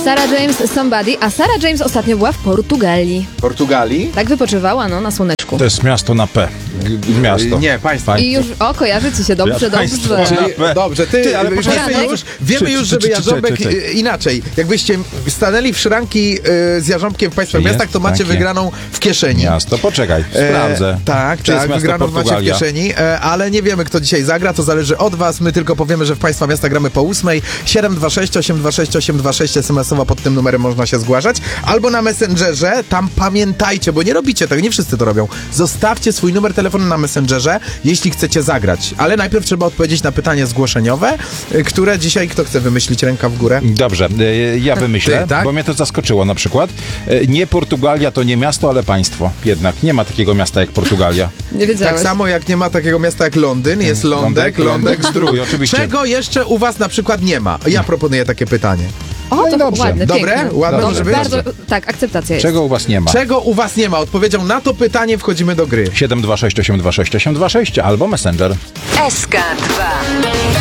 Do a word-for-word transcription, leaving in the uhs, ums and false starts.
Sarah James, Somebody, a Sarah James ostatnio była w Portugalii. Portugalii? Tak wypoczywała, no, na słoneczku. To jest miasto na P. Miasto. Nie, państwo. I już, o, kojarzy ci się dobrze, Państwo. dobrze. Czyli, dobrze, ty, Ty, ale wiemy poczekaj. już, wiemy Czy- już, czy- żeby czy- czy- Jarząbek czy- czy- y, inaczej. Jakbyście stanęli w szranki y, z Jarząbkiem w Państwa Jest miastach, to macie takie. wygraną w kieszeni. Miasto, poczekaj, sprawdzę. E, tak, Czy jest tak, miasto wygraną macie w Portugalia? kieszeni, e, ale nie wiemy, kto dzisiaj zagra, to zależy od was. My tylko powiemy, że w Państwa miasta gramy po ósmej. siedem dwa sześć, osiem dwa sześć, osiem dwa sześć es em esowo pod tym numerem można się zgłaszać. Albo na Messengerze, tam pamiętajcie, bo nie robicie tego, nie wszyscy to robią. Zostawcie swój numer telefonu na Messengerze, jeśli chcecie zagrać. Ale najpierw trzeba odpowiedzieć na pytanie zgłoszeniowe, y, które dzisiaj kto chce wymyślić, ręka w górę. Dobrze, e, ja wymyślę, Ty, tak? bo mnie to zaskoczyło na przykład. E, Nie Portugalia to nie miasto, ale państwo. Jednak nie ma takiego miasta jak Portugalia. Nie wiedziałeś. Tak samo jak nie ma takiego miasta jak Londyn, jest Lądek, Lądek, Zdrój. Oczywiście. Czego jeszcze u was na przykład nie ma? Ja proponuję takie pytanie. O, No i to dobrze. ładne, Dobre? piękne. Ładne Dobrze, może być? bardzo, tak, akceptacja jest. Czego u was nie ma? Czego u was nie ma? Odpowiedzią na to pytanie wchodzimy do gry. siedem dwa sześć, osiem dwa sześć, osiem dwa sześć albo Messenger. S K dwa.